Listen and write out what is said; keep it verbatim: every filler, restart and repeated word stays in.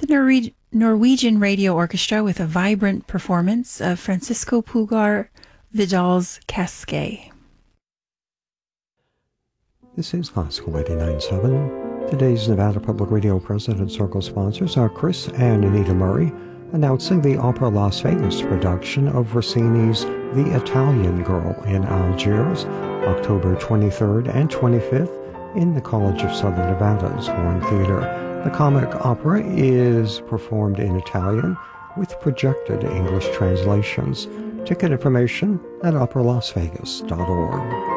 The Norwe- Norwegian Radio Orchestra with a vibrant performance of Francisco Pugar Vidal's Casquet. This is Classical eighty-nine point seven. Today's Nevada Public Radio President Circle sponsors are Chris and Anita Murray, announcing the Opera Las Vegas production of Rossini's The Italian Girl in Algiers, October twenty-third and twenty-fifth in the College of Southern Nevada's Horn Theater. The comic opera is performed in Italian with projected English translations. Ticket information at opera las vegas dot org.